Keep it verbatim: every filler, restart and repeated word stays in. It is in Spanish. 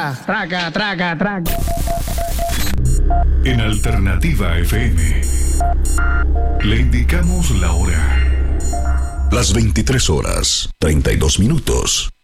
Traca, traca, traca. En Alternativa F M le indicamos la hora. Las veintitrés horas, treinta y dos minutos.